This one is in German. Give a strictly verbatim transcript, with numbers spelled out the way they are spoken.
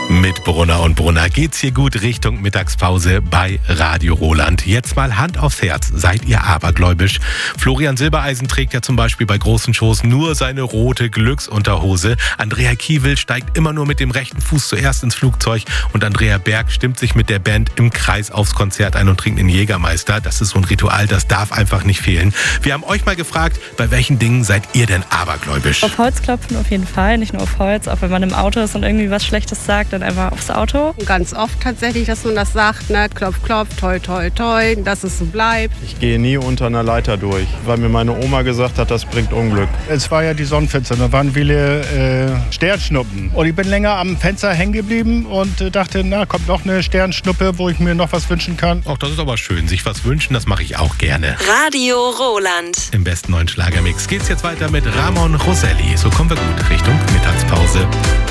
Mit Brunner und Brunner geht's hier gut Richtung Mittagspause bei Radio Roland. Jetzt mal Hand aufs Herz. Seid ihr abergläubisch? Florian Silbereisen trägt ja zum Beispiel bei großen Shows nur seine rote Glücksunterhose. Andrea Kiewel steigt immer nur mit dem rechten Fuß zuerst ins Flugzeug. Und Andrea Berg stimmt sich mit der Band im Kreis aufs Konzert ein und trinkt einen Jägermeister. Das ist so ein Ritual, das darf einfach nicht fehlen. Wir haben euch mal gefragt, bei welchen Dingen seid ihr denn abergläubisch? Auf Holz klopfen auf jeden Fall, nicht nur auf Holz. Auch wenn man im Auto ist und irgendwie was Schlechtes sagt, dann einfach aufs Auto. Ganz oft tatsächlich, dass man das sagt, ne? Klopf, klopf, toi, toi, toi, dass es so bleibt. Ich gehe nie unter einer Leiter durch, weil mir meine Oma gesagt hat, das bringt Unglück. Es war ja die Sonnenfinsternis, da waren viele äh, Sternschnuppen. Und ich bin länger am Fenster hängen geblieben und äh, dachte, na, kommt noch eine Sternschnuppe, wo ich mir noch was wünschen kann. Auch das ist aber schön. Sich was wünschen, das mache ich auch gerne. Radio Roland. Im besten neuen Schlagermix geht's jetzt weiter mit Ramon Rosselli. So kommen wir gut Richtung Mittagspause.